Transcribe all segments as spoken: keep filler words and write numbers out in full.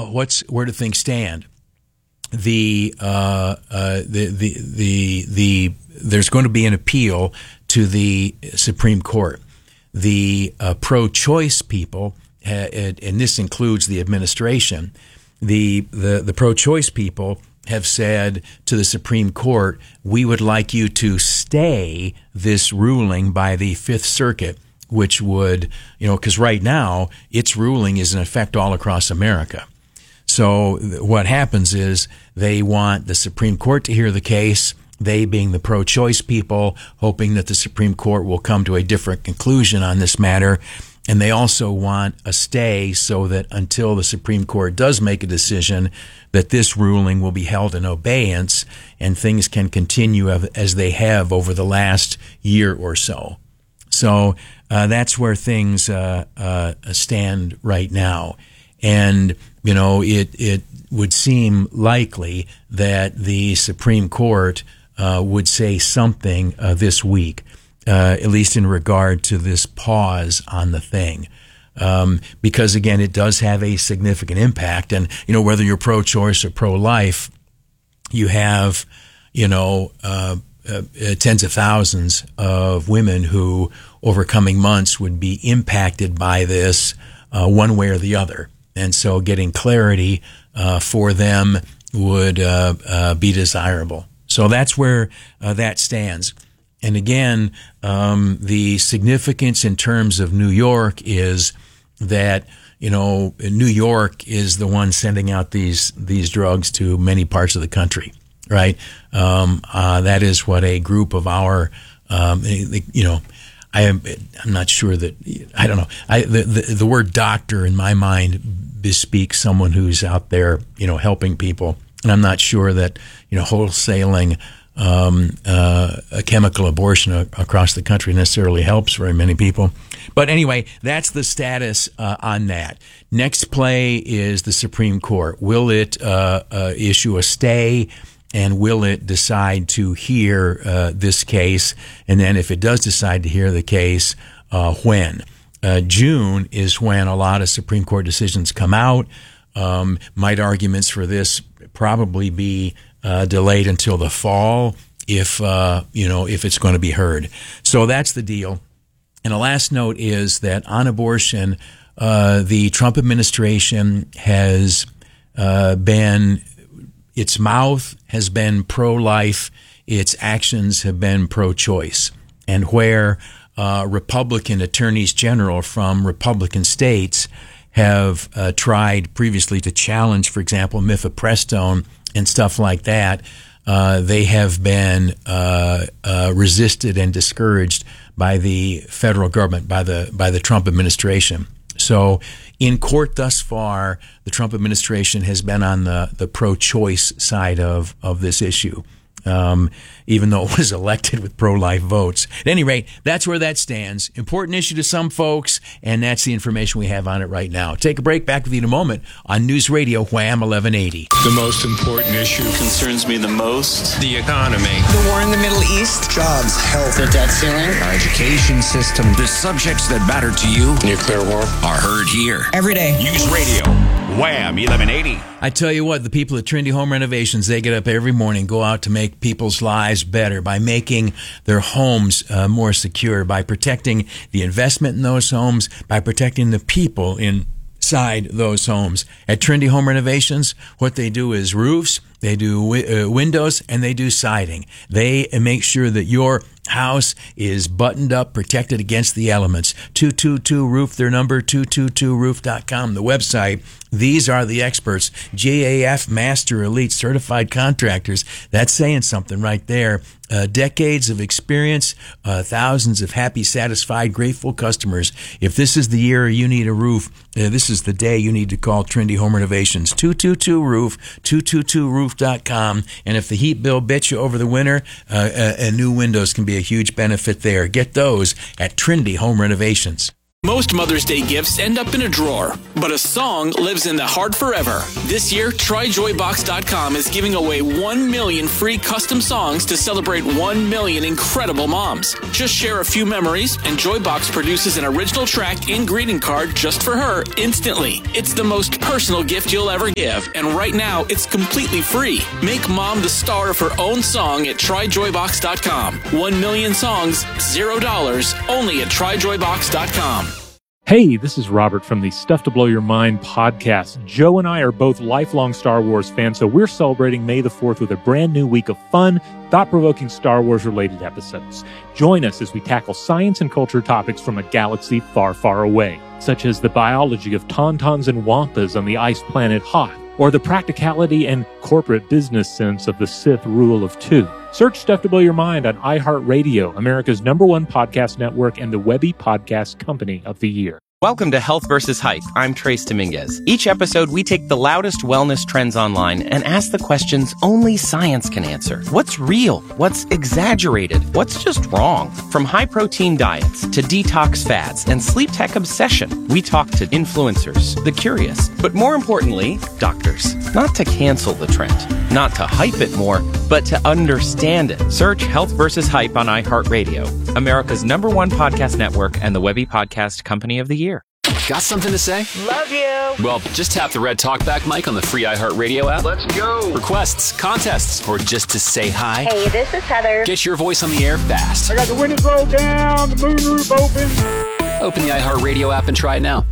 what's where do things stand? The uh, uh, the the the the there's going to be an appeal to the Supreme Court. The uh, pro-choice people, uh, and this includes the administration, the the the pro-choice people have said to the Supreme Court, we would like you to stay this ruling by the Fifth Circuit, which would, you know, because right now its ruling is in effect all across America. So what happens is they want the Supreme Court to hear the case, they being the pro-choice people, hoping that the Supreme Court will come to a different conclusion on this matter. And they also want a stay so that until the Supreme Court does make a decision, that this ruling will be held in abeyance and things can continue as they have over the last year or so. So uh, that's where things uh, uh, stand right now. And, you know, it, it would seem likely that the Supreme Court uh, would say something uh, this week. Uh, at least in regard to this pause on the thing. Um, because, again, it does have a significant impact. And, you know, whether you're pro-choice or pro-life, you have, you know, uh, uh, tens of thousands of women who, over coming months, would be impacted by this uh, one way or the other. And so getting clarity uh, for them would uh, uh, be desirable. So that's where uh, that stands. And again, um, the significance in terms of New York is that, you know, New York is the one sending out these these drugs to many parts of the country, right? Um, uh, that is what a group of our, um, you know, I am I'm not sure that I don't know. I the, the the word doctor in my mind bespeaks someone who's out there, you know, helping people, and I'm not sure that, you know, wholesaling Um, uh, a chemical abortion a- across the country necessarily helps very many people. But anyway, that's the status uh, on that. Next play is the Supreme Court. Will it uh, uh, issue a stay, and will it decide to hear uh, this case? And then if it does decide to hear the case, uh, when? Uh, June is when a lot of Supreme Court decisions come out. Um, might arguments for this probably be Uh, delayed until the fall, if uh, you know, if it's going to be heard. So that's the deal. And the last note is that on abortion, uh, the Trump administration has uh, been, its mouth has been pro-life, its actions have been pro-choice. And where uh, Republican attorneys general from Republican states have uh, tried previously to challenge, for example, mifepristone and stuff like that, uh, they have been uh, uh, resisted and discouraged by the federal government, by the by the Trump administration. So in court thus far, the Trump administration has been on the, the pro-choice side of, of this issue, um, even though it was elected with pro-life votes. At any rate, that's where that stands. Important issue to some folks, and that's the information we have on it right now. Take a break. Back with you in a moment on News Radio Wham eleven eighty. The most important issue concerns me the most. The economy. The war in the Middle East. Jobs, health, the debt ceiling. Our education system. The subjects that matter to you. Nuclear war. Are heard here. Every day. News Radio Wham eleven eighty. I tell you what, the people at Trinity Home Renovations, they get up every morning, go out to make people's lives better by making their homes uh, more secure, by protecting the investment in those homes, by protecting the people inside those homes. At Trinity Home Renovations, what they do is roofs, they do wi- uh, windows, and they do siding. They make sure that your house is buttoned up, protected against the elements. two two two roof, their number, two two two roof dot com, the website. These are the experts, J A F Master Elite Certified Contractors. That's saying something right there. Uh, decades of experience, uh, thousands of happy, satisfied, grateful customers. If this is the year you need a roof, uh, this is the day you need to call Trinity Home Renovations. two two two roof, two two two roof dot com. And if the heat bill bits you over the winter, uh, uh, uh, new windows can be a huge benefit there. Get those at Trinity Home Renovations. Most Mother's Day gifts end up in a drawer, but a song lives in the heart forever. This year, try joy box dot com is giving away one million free custom songs to celebrate one million incredible moms. Just share a few memories, and Joybox produces an original track and greeting card just for her instantly. It's the most personal gift you'll ever give, and right now, it's completely free. Make mom the star of her own song at try joy box dot com. One million songs, zero dollars, only at try joy box dot com. Hey, this is Robert from the Stuff to Blow Your Mind podcast. Joe and I are both lifelong Star Wars fans, so we're celebrating May the fourth with a brand new week of fun, thought-provoking Star Wars-related episodes. Join us as we tackle science and culture topics from a galaxy far, far away, such as the biology of tauntauns and wampas on the ice planet Hoth, or the practicality and corporate business sense of the Sith rule of two. Search Stuff to Blow Your Mind on iHeartRadio, America's number one podcast network and the Webby Podcast Company of the Year. Welcome to Health versus Hype. I'm Trace Dominguez. Each episode, we take the loudest wellness trends online and ask the questions only science can answer. What's real? What's exaggerated? What's just wrong? From high-protein diets to detox fads and sleep tech obsession, we talk to influencers, the curious, but more importantly, doctors. Not to cancel the trend, not to hype it more, but to understand it. Search Health versus Hype on iHeartRadio, America's number one podcast network and the Webby Podcast Company of the Year. Got something to say? Love you. Well, just tap the red talkback mic on the free iHeartRadio app. Let's go. Requests, contests, or just to say hi. Hey, this is Heather. Get your voice on the air fast. I got the windows rolled down, the moon roof open. Open the iHeartRadio app and try it now.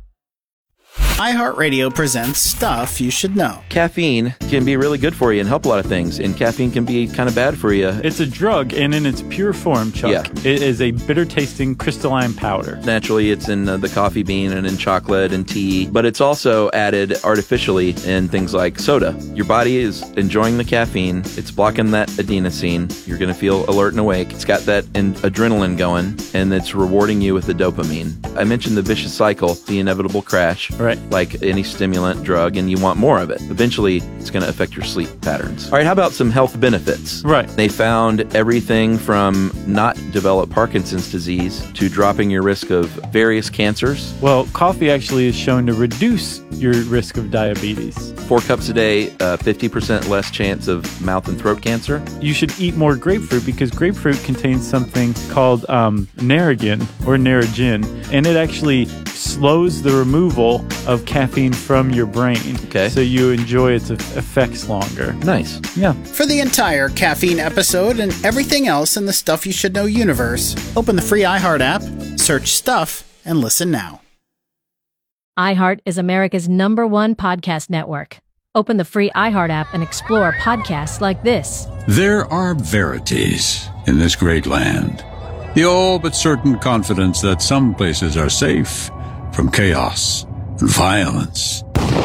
iHeartRadio presents Stuff You Should Know. Caffeine can be really good for you and help a lot of things, and caffeine can be kind of bad for you. It's a drug, and in its pure form, Chuck, yeah. It is a bitter-tasting crystalline powder. Naturally, it's in uh, the coffee bean and in chocolate and tea, but it's also added artificially in things like soda. Your body is enjoying the caffeine. It's blocking that adenosine. You're going to feel alert and awake. It's got that in- adrenaline going, and it's rewarding you with the dopamine. I mentioned the vicious cycle, the inevitable crash. Right. Like any stimulant drug, and you want more of it. Eventually, it's going to affect your sleep patterns. All right, how about some health benefits? Right. They found everything from not develop Parkinson's disease to dropping your risk of various cancers. Well, coffee actually is shown to reduce your risk of diabetes. Four cups a day, uh, fifty percent less chance of mouth and throat cancer. You should eat more grapefruit because grapefruit contains something called um, Narragin or Narragin, and it actually slows the removal of caffeine from your brain. Okay. So you enjoy its effects longer. Nice. Yeah. For the entire caffeine episode and everything else in the Stuff You Should Know universe, open the free iHeart app, search Stuff, and listen now. iHeart is America's number one podcast network. Open the free iHeart app and explore podcasts like this. There are verities in this great land. The all but certain confidence that some places are safe from chaos and violence.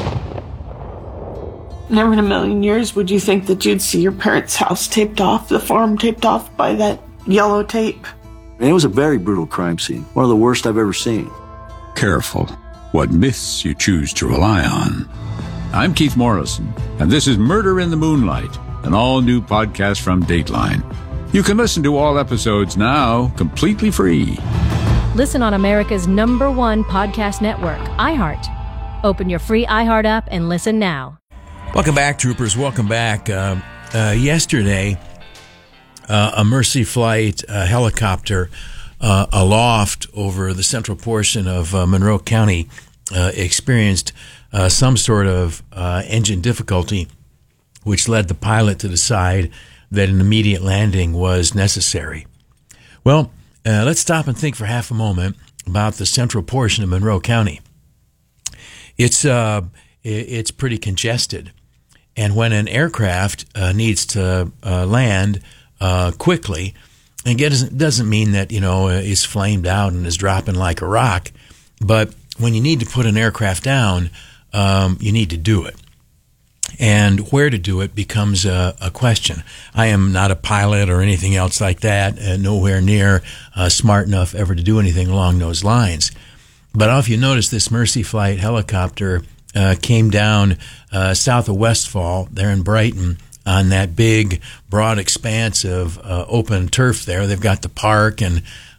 Never in a million years would you think that you'd see your parents' house taped off, the farm taped off by that yellow tape. And it was a very brutal crime scene, one of the worst I've ever seen. Careful what myths you choose to rely on. I'm Keith Morrison, and this is Murder in the Moonlight, an all-new podcast from Dateline. You can listen to all episodes now completely free. Listen on America's number one podcast network, iHeart. Open your free iHeart app and listen now. Welcome back, troopers. Welcome back. Uh, uh, yesterday, uh, a Mercy Flight uh, helicopter uh, aloft over the central portion of uh, Monroe County uh, experienced uh, some sort of uh, engine difficulty, which led the pilot to decide that an immediate landing was necessary. Well, uh, let's stop and think for half a moment about the central portion of Monroe County. It's uh, it's pretty congested, and when an aircraft uh, needs to uh, land uh, quickly, and it doesn't doesn't mean that you know it's flamed out and is dropping like a rock, but when you need to put an aircraft down, um, you need to do it. And where to do it becomes a, a question. I am not a pilot or anything else like that, uh, nowhere near uh, smart enough ever to do anything along those lines. But if you notice, this Mercy Flight helicopter uh, came down uh, south of Westfall, there in Brighton, on that big, broad expanse of uh, open turf there. They've got the park and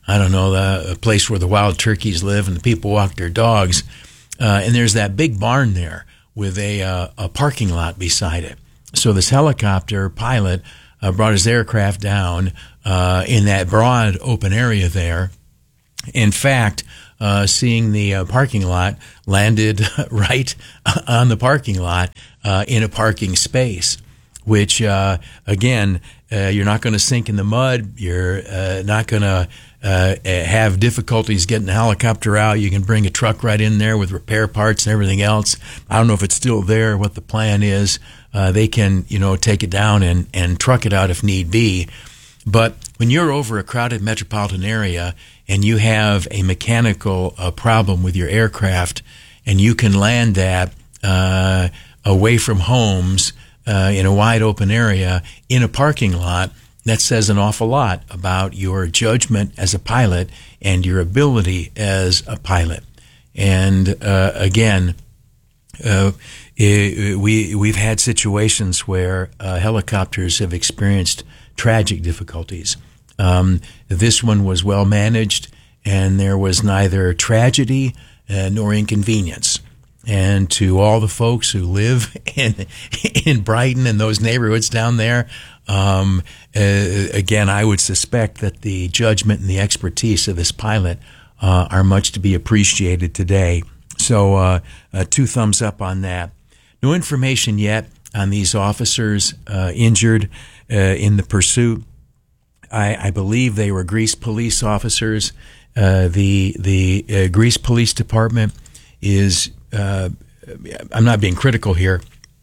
I don't know, the a place where the wild turkeys live and the people walk their dogs. Uh, and there's that big barn there with a, uh, a parking lot beside it. So this helicopter pilot uh, brought his aircraft down uh, in that broad open area there. In fact, uh, seeing the uh, parking lot, landed right on the parking lot uh, in a parking space, which, uh, again, uh, you're not going to sink in the mud. You're uh, not going to uh, have difficulties getting the helicopter out. You can bring a truck right in there with repair parts and everything else. I don't know if it's still there, what the plan is. Uh, they can, you know, take it down and, and truck it out if need be. But when you're over a crowded metropolitan area and you have a mechanical uh, problem with your aircraft and you can land that uh, away from homes uh, in a wide open area in a parking lot, that says an awful lot about your judgment as a pilot and your ability as a pilot. And uh, again, uh, it, we, we've had situations where uh, helicopters have experienced tragic difficulties. Um, this one was well managed, and there was neither tragedy uh, nor inconvenience. And to all the folks who live in in Brighton and those neighborhoods down there, um, uh, again, I would suspect that the judgment and the expertise of this pilot uh, are much to be appreciated today. So, uh, uh, two thumbs up on that. No information yet on these officers uh, injured uh, in the pursuit. I, I believe they were Greece police officers. Uh, the the uh, Greece Police Department is, uh, I'm not being critical here.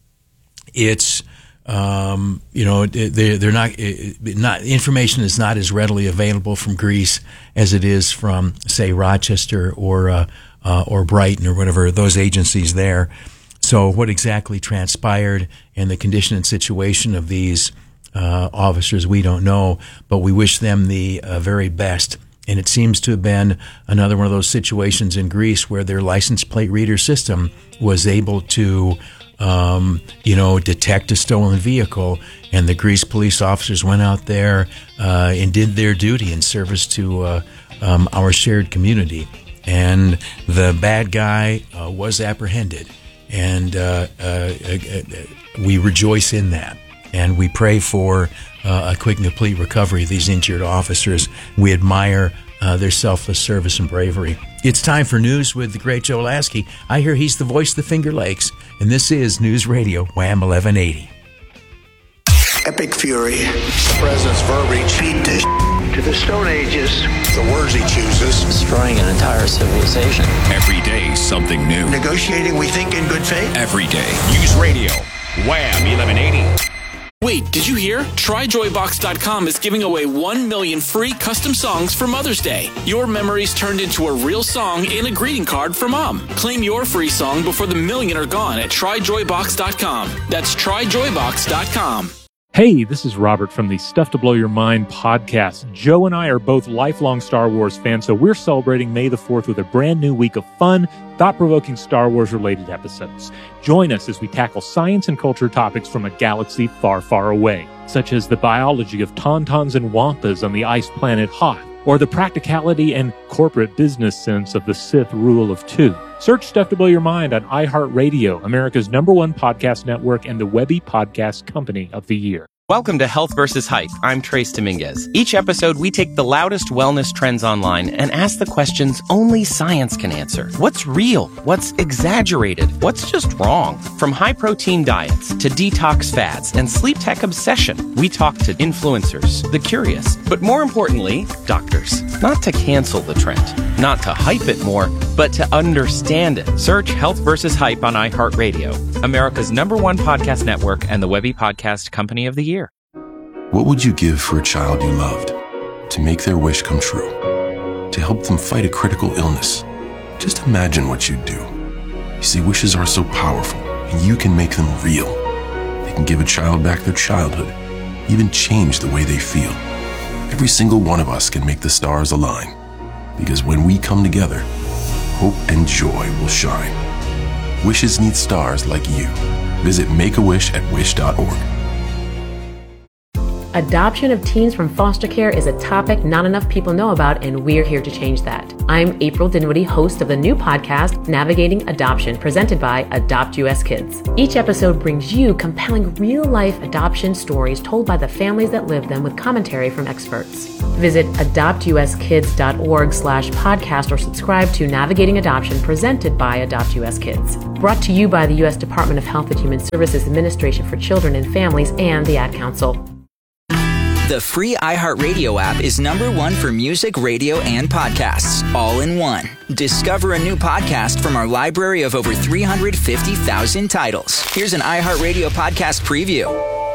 It's, um, you know, they, they're not, not, information is not as readily available from Greece as it is from, say, Rochester or, uh, uh, or Brighton or whatever, those agencies there. So what exactly transpired and the condition and situation of these uh, officers, we don't know, but we wish them the uh, very best. And it seems to have been another one of those situations in Greece where their license plate reader system was able to, um, you know, detect a stolen vehicle, and the Greece police officers went out there uh, and did their duty in service to uh, um, our shared community. And the bad guy uh, was apprehended, and uh, uh, uh, we rejoice in that. And we pray for uh, a quick and complete recovery of these injured officers. We admire uh, their selfless service and bravery. It's time for news with the great Joe Lasky. I hear he's the voice of the Finger Lakes, and this is News Radio Wham eleven eighty. Epic fury. The president's verbiage. Beat this to the Stone Ages. The words he chooses. Destroying an entire civilization. Every day, something new. Negotiating, we think, in good faith. Every day. News Radio Wham eleven eighty. Wait, did you hear? Try Joy Box dot com is giving away one million free custom songs for Mother's Day. Your memories turned into a real song and a greeting card for Mom. Claim your free song before the million are gone at Try Joy Box dot com. That's Try Joy Box dot com. Hey, this is Robert from the Stuff to Blow Your Mind podcast. Joe and I are both lifelong Star Wars fans, so we're celebrating May the fourth with a brand new week of fun, thought-provoking Star Wars-related episodes. Join us as we tackle science and culture topics from a galaxy far, far away, such as the biology of tauntauns and wampas on the ice planet Hoth, or the practicality and corporate business sense of the Sith rule of two. Search Stuff to Blow Your Mind on iHeartRadio, America's number one podcast network and the Webby Podcast Company of the Year. Welcome to Health versus Hype. I'm Trace Dominguez. Each episode, we take the loudest wellness trends online and ask the questions only science can answer. What's real? What's exaggerated? What's just wrong? From high-protein diets to detox fads and sleep tech obsession, we talk to influencers, the curious, but more importantly, doctors. Not to cancel the trend, not to hype it more, but to understand it. Search Health versus Hype on iHeartRadio, America's number one podcast network and the Webby Podcast Company of the Year. What would you give for a child you loved? To make their wish come true? To help them fight a critical illness? Just imagine what you'd do. You see, wishes are so powerful, and you can make them real. They can give a child back their childhood, even change the way they feel. Every single one of us can make the stars align, because when we come together, hope and joy will shine. Wishes need stars like you. Visit Make A Wish at wish dot org. Adoption of teens from foster care is a topic not enough people know about, and we're here to change that. I'm April Dinwiddie, host of the new podcast, Navigating Adoption, presented by Adopt U S Kids. Each episode brings you compelling real-life adoption stories told by the families that live them with commentary from experts. Visit adoptuskids.org slash podcast or subscribe to Navigating Adoption, presented by Adopt U S Kids. Brought to you by the U S Department of Health and Human Services Administration for Children and Families and the Ad Council. The free iHeartRadio app is number one for music, radio, and podcasts, all in one. Discover a new podcast from our library of over three hundred fifty thousand titles. Here's an iHeartRadio podcast preview.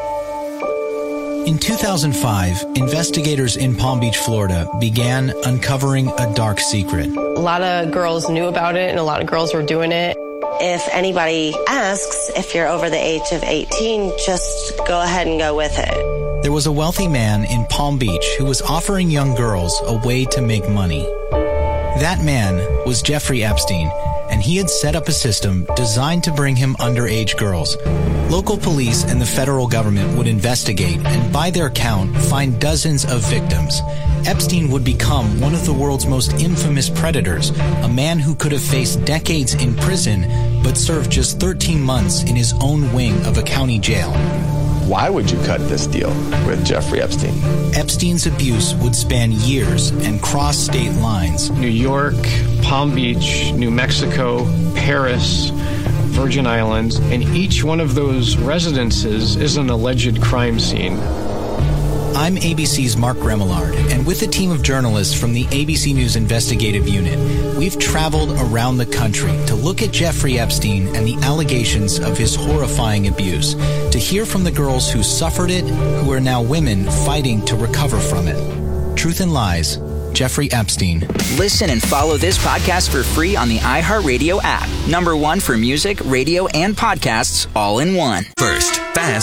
In two thousand five, investigators in Palm Beach, Florida, began uncovering a dark secret. A lot of girls knew about it, and a lot of girls were doing it. If anybody asks if you're over the age of eighteen, just go ahead and go with it. There was a wealthy man in Palm Beach who was offering young girls a way to make money. That man was Jeffrey Epstein, and he had set up a system designed to bring him underage girls. Local police and the federal government would investigate and, by their count, find dozens of victims. Epstein would become one of the world's most infamous predators, a man who could have faced decades in prison but served just thirteen months in his own wing of a county jail. Why would you cut this deal with Jeffrey Epstein? Epstein's abuse would span years and cross state lines. New York, Palm Beach, New Mexico, Paris, Virgin Islands, and each one of those residences is an alleged crime scene. I'm A B C's Mark Remillard, and with a team of journalists from the A B C News Investigative Unit, we've traveled around the country to look at Jeffrey Epstein and the allegations of his horrifying abuse, to hear from the girls who suffered it, who are now women fighting to recover from it. Truth and Lies, Jeffrey Epstein. Listen and follow this podcast for free on the iHeartRadio app. Number one for music, radio, and podcasts, all in one. First, fast.